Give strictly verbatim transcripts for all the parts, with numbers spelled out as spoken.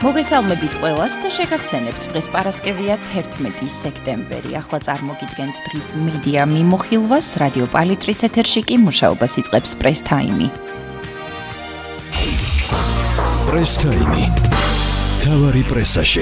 მოგესალმებით ყველას და შეგახსენებთ დღეს პარასკევია თერთმეტი სექტემბერი. ახლა წარმოგიდგენთ დღის მედია მიმოხილვას. რადიო პალიტრის ეთერში კი მუშაობას იწყებს პრეს თაიმი. პრეს თაიმი. თავარი პრესაში.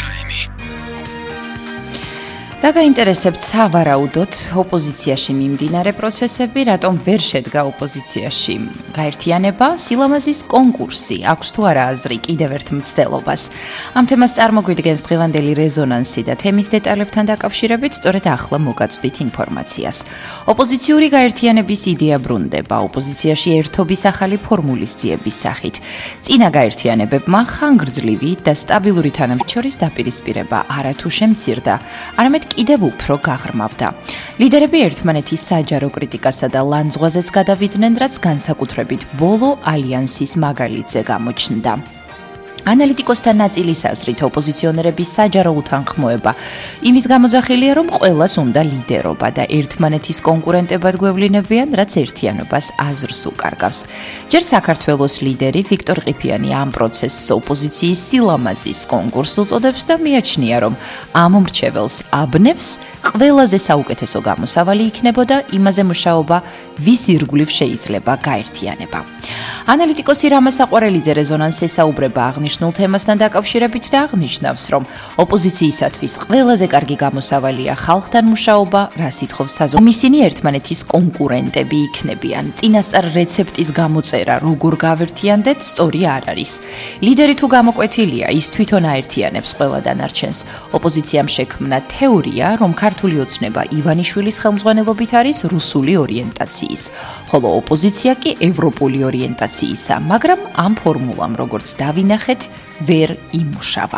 და გაინტერესებთ სავარაუდოდ ოპოზიციაში მიმდინარე პროცესები, რატომ ვერ შედგა ოპოზიციაში გაერთიანება, სილამაზის კონკურსი, აქვს თუ არა აზრი კიდევ ერთ მცდელობას. ამ თემას წარმოგვიდგენს დღევანდელი რეზონანსი და თემის დეტალებთან დაკავშირებით სწორედ ახლა მოგაწვდით ინფორმაციას. ოპოზიციური გაერთიანების იდეა ბრუნდება ოპოზიციაში ერთობის ახალი ფორმულის ძიების სახით. წინა გაერთიანებებმა ხანგრძლივი და სტაბილური თანამშრომლობის შორის დაპირისპირება არათუ შემცირდა, არამედ კიდევ უფრო გაღრმავდა. ლიდერები ერთმანეთის საჯარო კრიტიკასა და ლანძღვაზეც გადავიდნენ, რაც განსაკუთრებით ბოლო ალიანსის მაგალითზე გამოჩნდა. ანალიტიკოსთა ნაწილის აზრით ოპოზიციონერების საჯარო უთანხმოება იმის გამოძახილია, რომ ყველას უნდა ლიდერობა და ერთმანეთის კონკურენტებად გვევლინებიან, რაც ერთიანობას აზრს უკარგავს. ჯერ საქართველოს ლიდერი ვიქტორ ყიფიანი ამ პროცესს ოპოზიციის სილამაზის კონკურსს უწოდებს და მიაჩნია, რომ ამ მრჩეველს აბნევს ყველაზე საუკეთესო გამოსავალი იქნებოდა იმაზე მუშაობა, ვის ირგვლივ შეიძლება გაერთიანება. ანალიტიკოსი რამა საყვარელიძე რეზონანსზე საუბრება აღნიშნულ თემასთან დაკავშირებით და აღნიშნავს, რომ ოპოზიციისათვის ყველაზე კარგი გამოსავალია ხალხთან მუშაობა, რას ითხოვს საზოგადოება. ისინი ერთმანეთის კონკურენტები იქნებიან. წინასწარ რეცეპტის გამოწერა, როგორ გავერთიანდეთ, სწორი არ არის. ლიდერი თუ გამოკვეთილია, ის თვითონ აერთიანებს ყველა დანარჩენს. ოპოზიციამ შექმნა თეორია, რომ ქართული ოცნება ივანიშვილის ხელმძღვანელობით არის რუსული ორიენტაციის, ხოლო ოპოზიცია კი ევროპული ორიენტაციისა, მაგრამ ამ ფორმულამ, როგორც დავინახეთ, ვერ იმუშავა.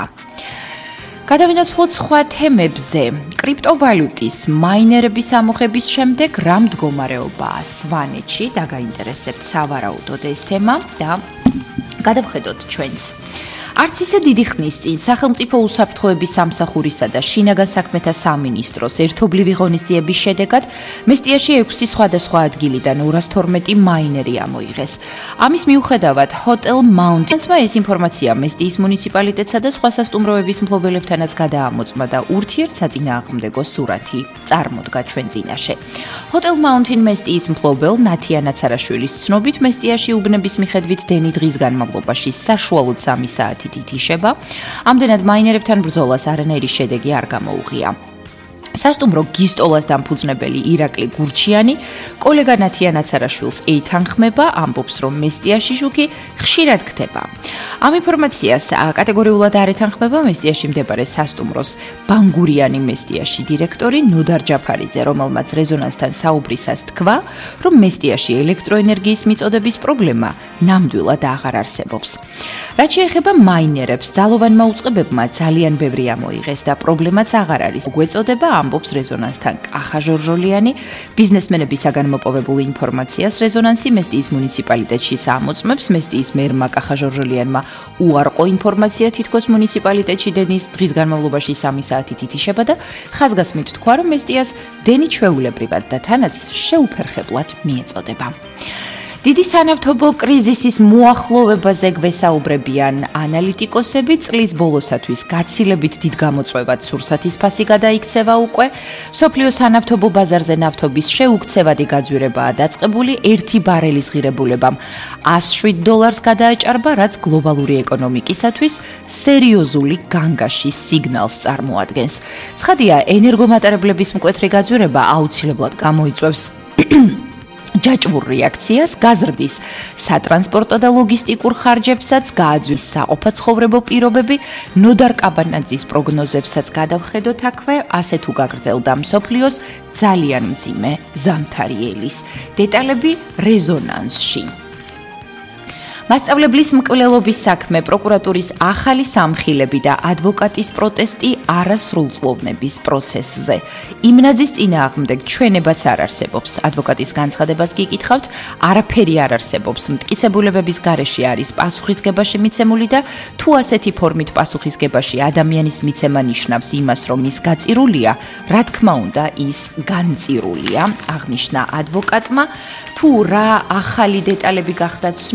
გადავინაცვლოთ სხვა თემებზე. კრიპტოვალუტის მაინერების ამოღების შემდეგ რა მდგომარეობაა სვანეთში და გაინტერესებთ სავარაუდოდ ეს თემა და გადავხედოთ ჩვენც. არც ისე დიდი ხნის წინ სახელმწიფო უსაფრთხოების სამსახურისა და შინაგან საქმეთა სამინისტროს ერთობლივი ღონისძიების შედეგად მესტიაში ექვსი სხვადასხვა ადგილიდან ორას თორმეტი მაინერი ამოიღეს. ამის მიუხედავად ჰოტელ მაუნტენსმა ეს ინფორმაცია მესტიის მუნიციპალიტეტსა და სხვა სასტუმროების მფლობელებთანაც გადაამოწმა და ურთიერთსაწინააღმდეგო სურათი წარმოდგა ჩვენ წინაშე. ჰოტელ მაუნტენ მესტიის მფლობელ ნათია ნაცარაშვილის ცნობით მესტიაში უბნების მიხედვით დენი დღის განმავლობაში საშუალოდ სამი საათი ითიშება. ამდენად მაინერებთან ბრძოლას არანაირი შედეგი არ გამოუღია. სასტუმრო გისტოლას დამფუძნებელი ირაკლი გურჩიანი კოლეგა ნათია ნაცარაშვილს ეთანხმება, ამბობს, რომ მესტიაში შუქი ხშირად ხდება. ამ ინფორმაციას კატეგორიულად არ ეთანხმება მესტიაში მდებარე სასტუმროს ბანგურიანი მესტიაში დირექტორი ნოდარ ჯაფარიძე, რომელმაც რეზონანსთან საუბრისას თქვა, რომ მესტიაში ელექტროენერგიის მიწოდების პრობლემა ნამდვილად აღარ არსებობს. რაც შეეხება მაინერებს, ძალოვანმა უწყებებმა ძალიან ბევრი ამოიღეს და პრობლემაც აღარ არის. გვეწოდება ამბობს რეზონანსთან კახა ჟორჟოლიანი. ბიზნესმენებისაგან მოპოვებულ ინფორმაციას რეზონანსი მესტიის მუნიციპალიტეტში ამოწმებს. მესტიის მერმა კახა ჟორჟოლიანმა უარყო ინფორმაცია, თითქოს მუნიციპალიტეტში დენის დღის განმავლობაში სამი საათით ითიშება და ხაზგასმით თქვა, რომ მესტიას დენი ჩვეულებრივად და თანაც შეუფერხებლად მიეწოდება. დიდი სანავთობო კრიზისის მოახლოვებაზე გვესაუბრებიან ანალიტიკოსები. წლის ბოლოსათვის გაცილებით დიდ გამოწვევად სურსათის ფასი გადაიქცევა უკვე. მსოფლიო სანავთობო ბაზარზე ნავთობის შეუქცევადი გაძვირებაა დაწყებული. ერთი ბარელის ღირებულებამ ას შვიდ დოლარს გადააჭარბა, რაც გლობალური ეკონომიკისათვის სერიოზული განგაშის სიგნალს წარმოადგენს. ცხადია, ენერგომატარებლების მკვეთრი გაძვირება აუცილებლად გამოიწვევს ჯაჭვურ რეაქციას, გაზრდის სატრანსპორტო და ლოგისტიკურ ხარჯებსაც, გააძვის საყოფაცხოვრებო პირობები, ნოდარ კაბანაძის პროგნოზებსაც გადავხედოთ აქვე, ასე თუ გაგრძელდა მსოფლიოს ძალიან მძიმე ზამთარიელის. დეტალები რეზონანსში. მასწავლებლის მკვლელობის საქმე, პროკურატურის ახალი სამხილები და ადვოკატის პროტესტი არასრულწლოვნების პროცესზე. იმნაძის წინააღმდეგ ჩვენებაც არ არსებობს. ადვოკატის განცხადებას გიკითხავთ, არაფერი არ არსებობს. მტკიცებულებების გარეშე არის პასუხისგებაში მიცემული და თუ ასეთი ფორმით პასუხისგებაში ადამიანის მიცემა ნიშნავს იმას, რომ ის გაწირულია, რა თქმა უნდა, ის განწირულია, აღნიშნა ადვოკატმა. თუ რა ახალი დეტალები გახდა